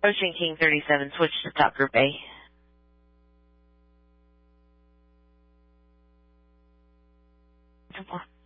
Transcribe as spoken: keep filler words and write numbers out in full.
Ocean King thirty-seven, switch to top group A. Come on.